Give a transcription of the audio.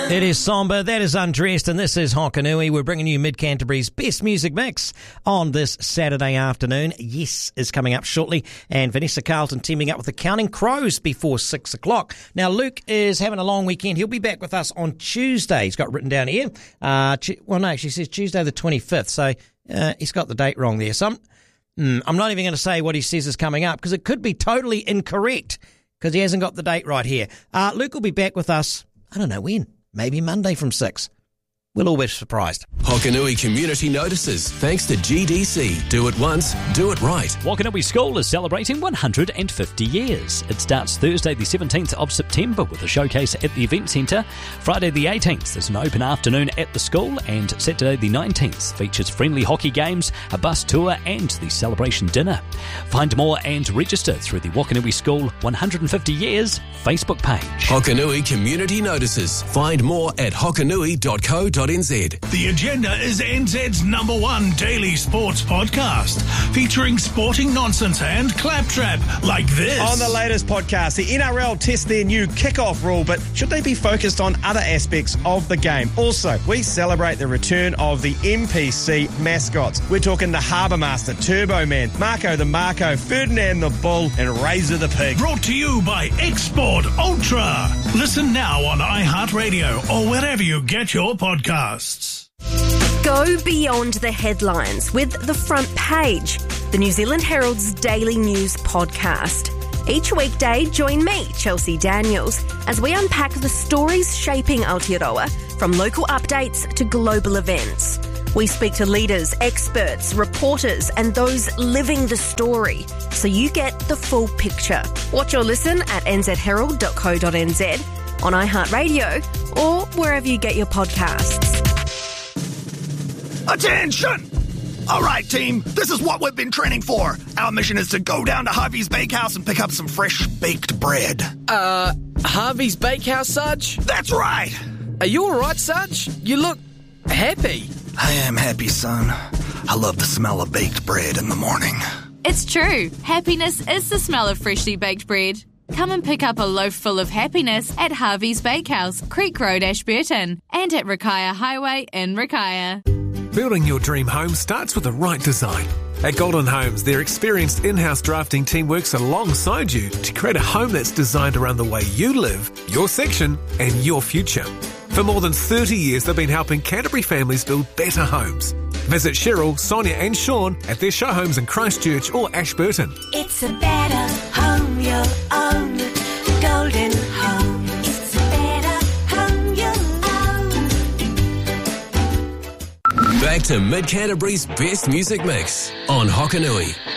It is somber, that is undressed, and this is Hokanui. We're bringing you Mid-Canterbury's best music mix on this Saturday afternoon. Yes is coming up shortly, and Vanessa Carlton teaming up with the Counting Crows before 6 o'clock. Now, Luke is having a long weekend. He'll be back with us on Tuesday. He's got written down here. She says Tuesday the 25th, so he's got the date wrong there. So I'm not even going to say what he says is coming up, because it could be totally incorrect, because he hasn't got the date right here. Luke will be back with us, I don't know when. Maybe Monday from 6. We'll all be surprised. Hokanui Community Notices, thanks to GDC. Do it once, do it right. Waikanawi School is celebrating 150 years. It starts Thursday the 17th of September with a showcase at the Event Centre. Friday the 18th is an open afternoon at the school, and Saturday the 19th features friendly hockey games, a bus tour and the celebration dinner. Find more and register through the Waikanawi School 150 Years Facebook page. Hokanui Community Notices. Find more at hokanui.co.nz. The Agenda is NZ's #1 daily sports podcast, featuring sporting nonsense and claptrap like this. On the latest podcast, the NRL test their new kickoff rule, but should they be focused on other aspects of the game? Also, we celebrate the return of the MPC mascots. We're talking the Harbour Master, Turbo Man, Marco the Marco, Ferdinand the Bull, and Razor the Pig. Brought to you by Export Ultra. Listen now on iHeartRadio or wherever you get your podcasts. Go beyond the headlines with The Front Page, the New Zealand Herald's daily news podcast. Each weekday, join me, Chelsea Daniels, as we unpack the stories shaping Aotearoa, from local updates to global events. We speak to leaders, experts, reporters, and those living the story, so you get the full picture. Watch or listen at nzherald.co.nz, on iHeartRadio, or wherever you get your podcasts. Attention! All right, team, this is what we've been training for. Our mission is to go down to Harvey's Bakehouse and pick up some fresh baked bread. Harvey's Bakehouse, Sarge? That's right. Are you all right, Sarge? You look happy. I am happy, son. I love the smell of baked bread in the morning. It's true. Happiness is the smell of freshly baked bread. Come and pick up a loaf full of happiness at Harvey's Bakehouse, Creek Road, Ashburton, and at Rakaia Highway in Rakaia. Building your dream home starts with the right design. At Golden Homes, their experienced in-house drafting team works alongside you to create a home that's designed around the way you live, your section, and your future. For more than 30 years, they've been helping Canterbury families build better homes. Visit Cheryl, Sonia and Sean at their show homes in Christchurch or Ashburton. It's a better home you'll own. Golden Home. It's a better home you'll own. Back to Mid-Canterbury's best music mix on Hokanui.